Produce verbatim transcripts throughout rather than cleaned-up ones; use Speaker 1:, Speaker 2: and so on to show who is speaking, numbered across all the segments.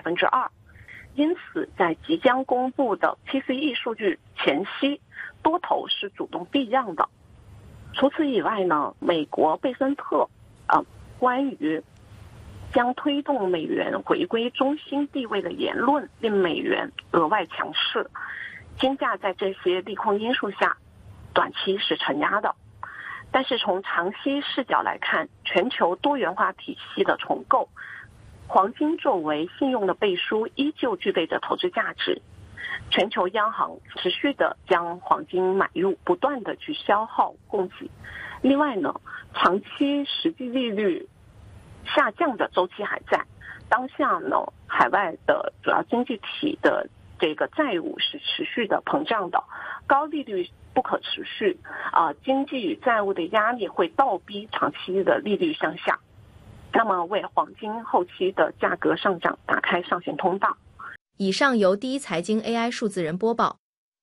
Speaker 1: 分之二。因此，在即将公布的 P C E 数据前夕，多头是主动避让的。除此以外呢，美国贝森特呃关于将推动美元回归中心地位的言论，令美元额外强势。金价在这些利空因素下，短期是承压的。但是从长期视角来看，全球多元化体系的重构，黄金作为信用的背书，依旧具备着投资价值。全球央行持续的将黄金买入，不断的去消耗供给。另外呢，长期实际利率下降的周期还在。当下呢，海外的主要经济体的这个债务是持续的膨胀的，高利率不可持续啊、呃，经济与债务的压力会倒逼长期的利率向下，那么为黄金后期的价格上涨打开上行通道。
Speaker 2: 以上由第一财经 A I 数字人播报。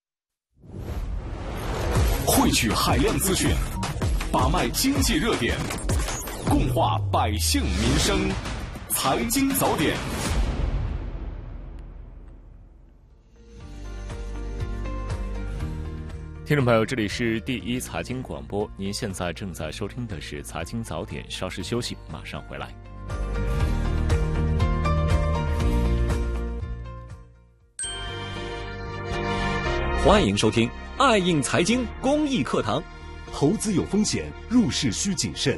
Speaker 3: 汇聚海量资讯，把脉经济热点，共话百姓民生，财经早点。听众朋友，这里是第一财经广播，您现在正在收听的是财经早点，稍事休息，马上回来。
Speaker 4: 欢迎收听爱应财经公益课堂。
Speaker 5: 投资有风险，入市需谨慎。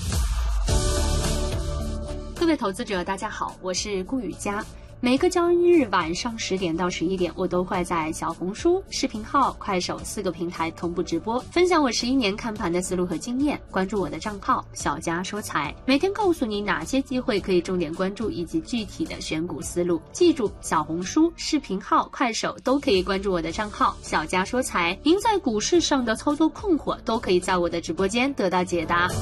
Speaker 6: 各位投资者大家好，我是顾雨佳。每个交易日晚上十点到十一点，我都会在小红书、视频号、快手四个平台同步直播，分享我十一年看盘的思路和经验。关注我的账号小佳说财，每天告诉你哪些机会可以重点关注，以及具体的选股思路。记住，小红书、视频号、快手都可以关注我的账号小佳说财。您在股市上的操作困惑，都可以在我的直播间得到解答。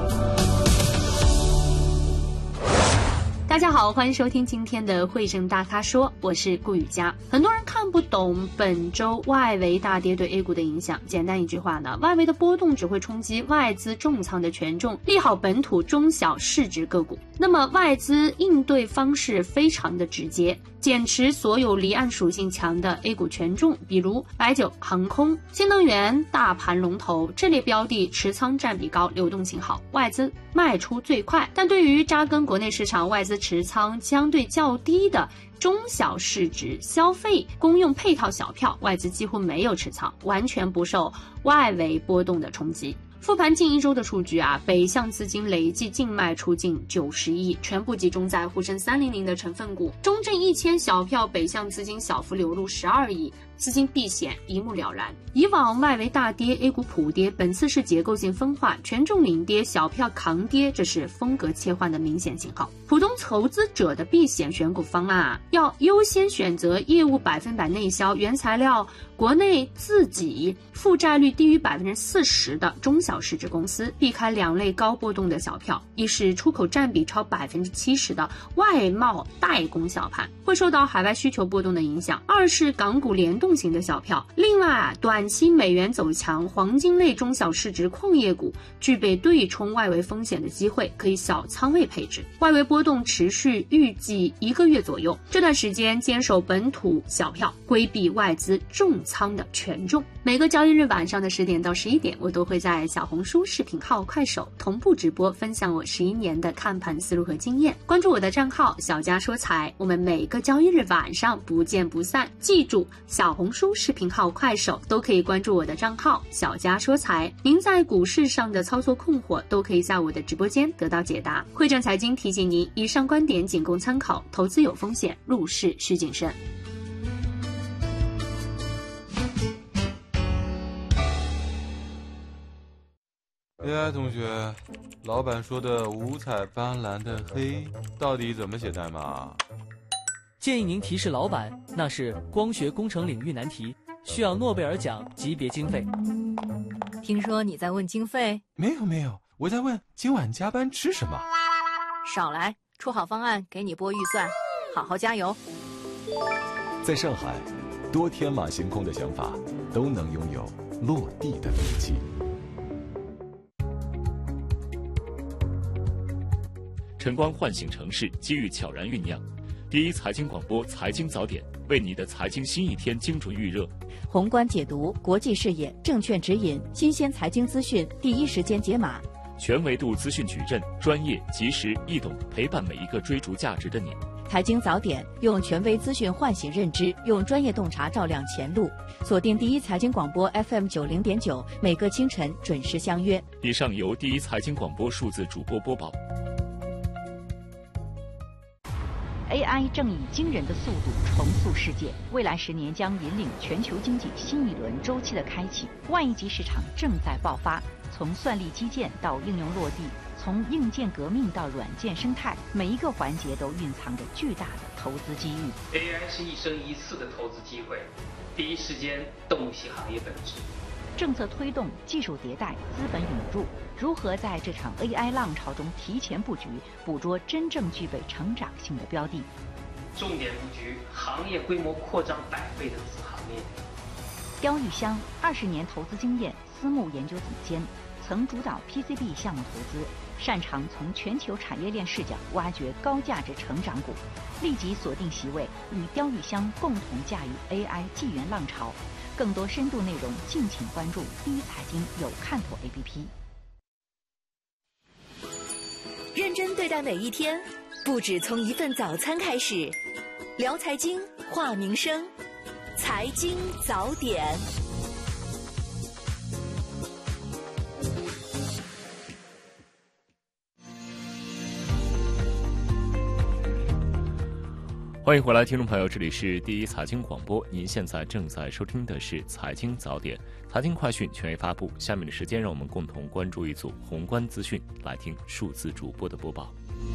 Speaker 6: 大家好，欢迎收听今天的汇证大咖说，我是顾雨佳。很多人看不懂本周外围大跌对 A 股的影响，简单一句话呢，外围的波动只会冲击外资重仓的权重，利好本土中小市值个股。那么外资应对方式非常的直接，减持所有离岸属性强的 A 股权重，比如白酒、航空、新能源、大盘龙头这类标的持仓占比高，流动性好，外资卖出最快。但对于扎根国内市场，外资持仓相对较低的中小市值、消费、公用配套小票，外资几乎没有持仓，完全不受外围波动的冲击。复盘近一周的数据啊，北向资金累计净卖出近九十亿，全部集中在沪深三零零的成分股。中证一千小票北向资金小幅流入十二亿，资金避险一目了然。以往外围大跌 A 股普跌，本次是结构性分化，权重领跌，小票扛跌，这是风格切换的明显信号。普通投资者的避险选股方案啊，要优先选择业务百分百内销、原材料国内自己负债率低于百分之四十的中小市值公司，避开两类高波动的小票，一是出口占比超百分之七十的外贸代工小盘，会受到海外需求波动的影响；二是港股联动型的小票。另外啊，短期美元走强，黄金类中小市值矿业股具备对冲外围风险的机会，可以小仓位配置。外围波动持续预计一个月左右，这段时间坚守本土小票，规避外资重仓的权重。每个交易日晚上的十点到十一点，我都会在小红书、视频号、快手同步直播，分享我十一年的看盘思路和经验。关注我的账号小佳说财，我们每个交易日晚上不见不散。记住，小红书、视频号、快手都可以关注我的账号小佳说财。您在股市上的操作困惑，都可以在我的直播间得到解答。汇证财经提醒您，以上观点仅供参考，投资有风险，入市需谨慎。
Speaker 7: A I 同学，老板说的五彩斑斓的黑到底怎么写代码？
Speaker 8: 建议您提示老板，那是光学工程领域难题，需要诺贝尔奖级别经费。
Speaker 2: 听说你在问经费？
Speaker 5: 没有没有，我在问今晚加班吃什么。
Speaker 2: 少来，出好方案给你拨预算，好好加油。
Speaker 5: 在上海，多天马行空的想法都能拥有落地的笔记。
Speaker 3: 晨光唤醒城市，机遇悄然酝酿。
Speaker 9: 第一财经广播财经早点，为你的财经新一天精准预热。
Speaker 2: 宏观解读、国际视野、证券指引、新鲜财经资讯，第一时间解码。
Speaker 9: 全维度资讯矩阵，专业、及时、易懂，陪伴每一个追逐价值的你。
Speaker 2: 财经早点，用权威资讯唤醒认知，用专业洞察照亮前路。锁定第一财经广播 F M 九零点九，每个清晨准时相约。
Speaker 9: 以上由第一财经广播数字主播播报。
Speaker 10: A I 正以惊人的速度重塑世界，未来十年将引领全球经济新一轮周期的开启。万亿级市场正在爆发，从算力基建到应用落地，从硬件革命到软件生态，每一个环节都蕴藏着巨大的投资机遇。
Speaker 11: A I 是一生一次的投资机会，第一时间洞悉行业本质。
Speaker 10: 政策推动、技术迭代、资本涌入，如何在这场 A I 浪潮中提前布局，捕捉真正具备成长性的标的？
Speaker 11: 重点布局行业规模扩张百倍的子行业。
Speaker 10: 刁玉香二十年投资经验，私募研究总监，曾主导 P C B 项目投资，擅长从全球产业链视角挖掘高价值成长股。立即锁定席位，与刁玉香共同驾驭 A I 纪元浪潮。更多深度内容，敬请关注第一财经有看头 A P P。
Speaker 12: 认真对待每一天，不止从一份早餐开始。聊财经，话民生，财经早点。
Speaker 9: 欢迎回来，听众朋友，这里是第一财经广播，您现在正在收听的是财经早点，财经快讯权威发布。下面的时间，让我们共同关注一组宏观资讯，来听数字主播的播报。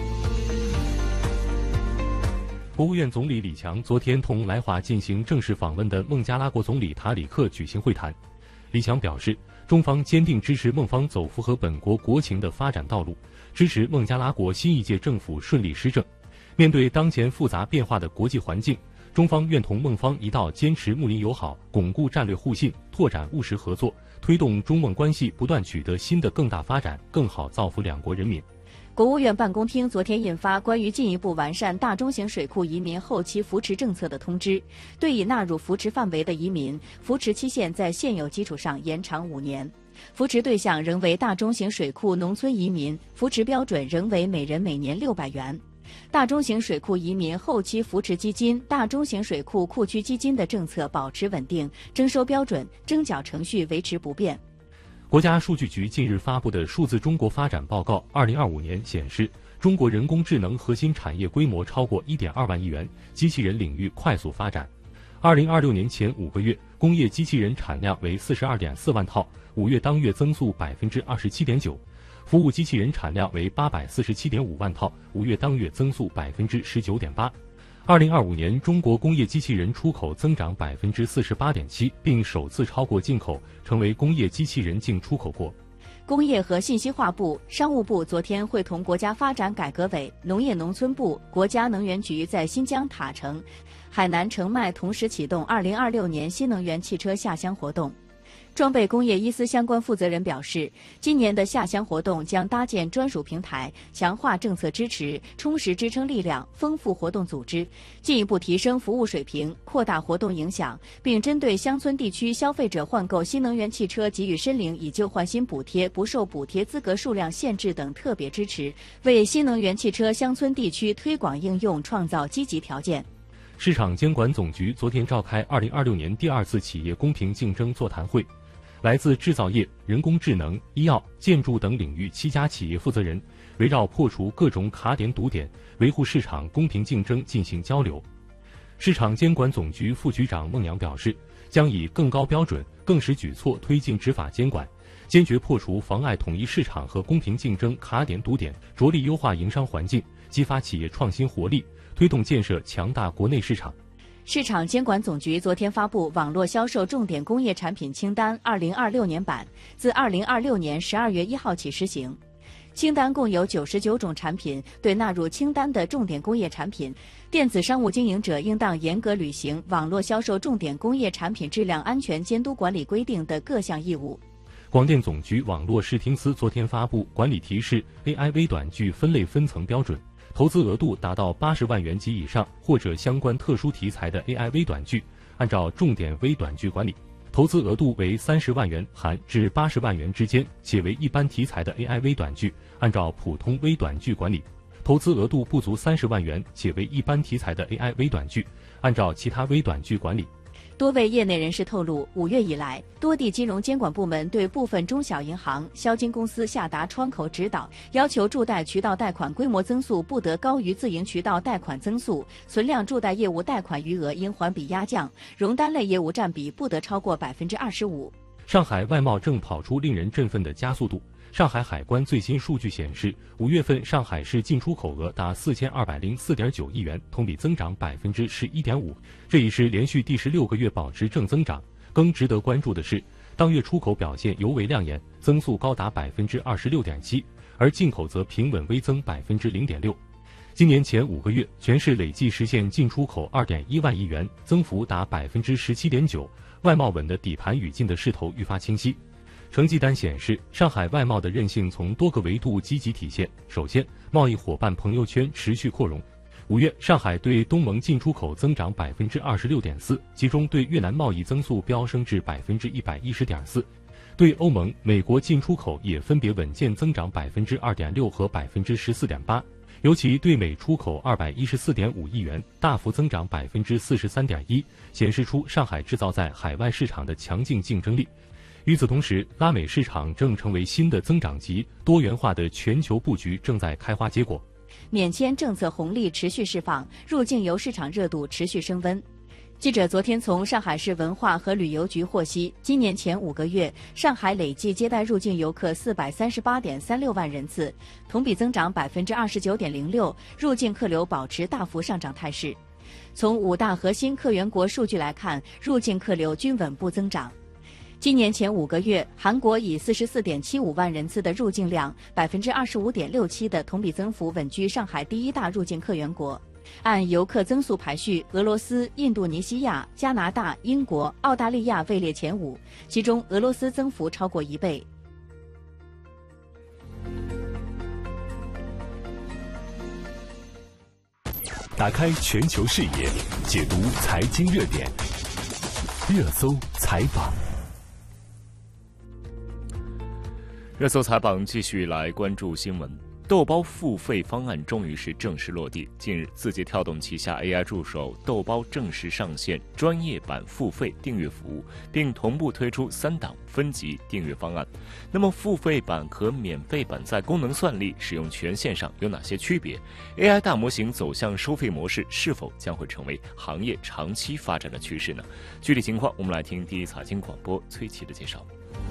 Speaker 13: 国务院总理李强昨天同来华进行正式访问的孟加拉国总理塔里克举行会谈。李强表示，中方坚定支持孟方走符合本国国情的发展道路，支持孟加拉国新一届政府顺利施政。面对当前复杂变化的国际环境，中方愿同孟方一道坚持睦邻友好，巩固战略互信，拓展务实合作，推动中孟关系不断取得新的更大发展，更好造福两国人民。
Speaker 2: 国务院办公厅昨天印发关于进一步完善大中型水库移民后期扶持政策的通知，对已纳入扶持范围的移民，扶持期限在现有基础上延长五年。扶持对象仍为大中型水库农村移民，扶持标准仍为每人每年六百元。大中型水库移民后期扶持基金、大中型水库库区基金的政策保持稳定，征收标准、征缴程序维持不变。
Speaker 13: 国家数据局近日发布的《数字中国发展报告二零二五年》显示，中国人工智能核心产业规模超过 一点二万亿元，机器人领域快速发展。二零二六年前五个月，工业机器人产量为四十二点四万套，五月当月增速百分之二十七点九。服务机器人产量为八百四十七点五万套，五月当月增速百分之十九点八。二零二五年，中国工业机器人出口增长百分之四十八点七，并首次超过进口，成为工业机器人净出口国。
Speaker 2: 工业和信息化部、商务部昨天会同国家发展改革委、农业农村部、国家能源局在新疆塔城、海南澄迈同时启动二零二六年新能源汽车下乡活动。装备工业一司相关负责人表示，今年的下乡活动将搭建专属平台，强化政策支持，充实支撑力量，丰富活动组织，进一步提升服务水平，扩大活动影响，并针对乡村地区消费者换购新能源汽车给予申领以旧换新补贴、不受补贴资格数量限制等特别支持，为新能源汽车乡村地区推广应用创造积极条件。
Speaker 13: 市场监管总局昨天召开二零二六年第二次企业公平竞争座谈会，来自制造业、人工智能、医药、建筑等领域七家企业负责人围绕破除各种卡点堵点，维护市场公平竞争进行交流。市场监管总局副局长孟阳表示，将以更高标准、更实举措推进执法监管，坚决破除妨碍统一市场和公平竞争卡点堵点，着力优化营商环境，激发企业创新活力，推动建设强大国内市场。
Speaker 2: 市场监管总局昨天发布网络销售重点工业产品清单二零二六年版，自二零二六年十二月一号起施行。清单共有九十九种产品，对纳入清单的重点工业产品，电子商务经营者应当严格履行网络销售重点工业产品质量安全监督管理规定的各项义务。
Speaker 13: 广电总局网络视听司昨天发布管理提示 A I 微短剧分类分层标准， 投资额度达到八十万元及以上或者相关特殊题材的 A I 微短剧，按照重点微短剧管理；投资额度为三十万元含至八十万元之间且为一般题材的 A I 微短剧，按照普通微短剧管理；投资额度不足三十万元且为一般题材的 A I 微短剧，按照其他微短剧管理。
Speaker 2: 多位业内人士透露，五月以来，多地金融监管部门对部分中小银行、销金公司下达窗口指导，要求助贷渠道贷款规模增速不得高于自营渠道贷款增速，存量助贷业务贷款余额应环比压降，融单类业务占比不得超过百分之二十五。
Speaker 13: 上海外贸正跑出令人振奋的加速度。上海海关最新数据显示，五月份上海市进出口额达四千二百零四点九亿元，同比增长百分之十一点五，这已是连续第十六个月保持正增长。更值得关注的是，当月出口表现尤为亮眼，增速高达百分之二十六点七，而进口则平稳微增百分之零点六。今年前五个月，全市累计实现进出口二点一万亿元，增幅达百分之十七点九，外贸稳的底盘语境的势头愈发清晰。成绩单显示，上海外贸的韧性从多个维度积极体现。首先，贸易伙伴朋友圈持续扩容。五月，上海对东盟进出口增长百分之二十六点四，其中对越南贸易增速飙升至百分之一百一十点四，对欧盟、美国进出口也分别稳健增长百分之二点六和百分之十四点八，尤其对美出口二百一十四点五亿元，大幅增长百分之四十三点一，显示出上海制造在海外市场的强劲竞争力。与此同时，拉美市场正成为新的增长极，多元化的全球布局正在开花结果。
Speaker 2: 免签政策红利持续释放，入境游市场热度持续升温。记者昨天从上海市文化和旅游局获悉，今年前五个月，上海累计接待入境游客四百三十八点三六万人次，同比增长百分之二十九点零六，入境客流保持大幅上涨态势。从五大核心客源国数据来看，入境客流均稳步增长。今年前五个月，韩国以四十四点七五万人次的入境量，百分之二十五点六七的同比增幅稳居上海第一大入境客源国。按游客增速排序，俄罗斯、印度尼西亚、加拿大、英国、澳大利亚位列前五，其中俄罗斯增幅超过一倍。
Speaker 3: 打开全球视野，解读财经热点，热搜采访。
Speaker 9: 热搜采访继续来关注新闻。豆包付费方案终于是正式落地。近日，字节跳动旗下 A I 助手豆包正式上线专业版付费订阅服务，并同步推出三档分级订阅方案。那么，付费版和免费版在功能算力、使用权限上有哪些区别 ？A I 大模型走向收费模式，是否将会成为行业长期发展的趋势呢？具体情况，我们来听第一财经广播崔琦的介绍。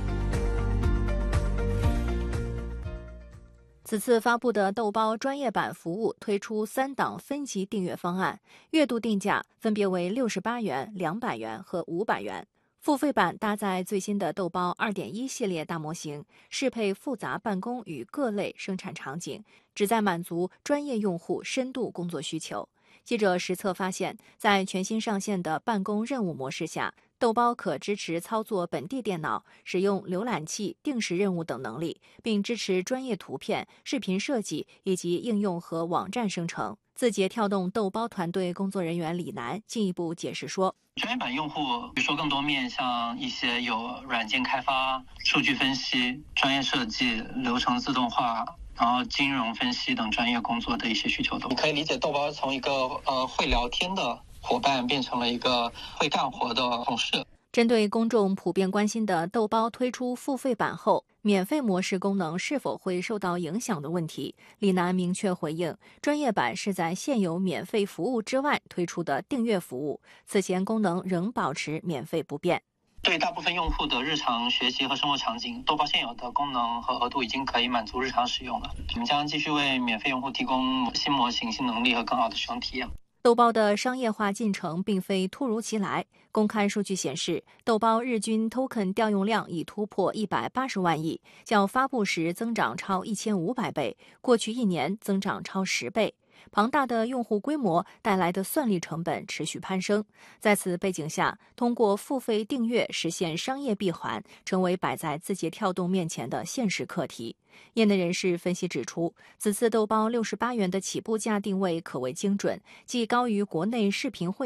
Speaker 14: 此次发布的豆包专业版服务推出三档分级订阅方案，月度定价分别为六十八元、两百元和五百元。付费版搭载最新的豆包 二点一 系列大模型，适配复杂办公与各类生产场景，旨在满足专业用户深度工作需求。记者实测发现，在全新上线的办公任务模式下，豆包可支持操作本地电脑、使用浏览器、定时任务等能力，并支持专业图片、视频设计以及应用和网站生成。字节跳动豆包团队工作人员李楠进一步解释说，
Speaker 15: 专业版用户比如说更多面向一些有软件开发、数据分析、专业设计、流程自动化，然后金融分析等专业工作的一些需求的。你可以理解豆包从一个呃会聊天的伙伴变成了一个会干活的同事。
Speaker 14: 针对公众普遍关心的豆包推出付费版后，免费模式功能是否会受到影响的问题，李楠明确回应，专业版是在现有免费服务之外推出的订阅服务，此前功能仍保持免费不变。
Speaker 15: 对大部分用户的日常学习和生活场景，豆包现有的功能和额度已经可以满足日常使用了。我们将继续为免费用户提供新模型、新能力和更好的使用体验。
Speaker 14: 豆包的商业化进程并非突如其来。公开数据显示，豆包日均 token 调用量已突破一百八十万亿，较发布时增长超一千五百倍，过去一年增长超十倍。 庞大的用户规模带来的算力成本持续攀升。在此背景下，通过付费订阅实现商业闭环，成为摆在字节跳动面前的现实课题。业内人士分析指出，此次豆包六十八元的起步价定位可谓精准，既高于国内视频会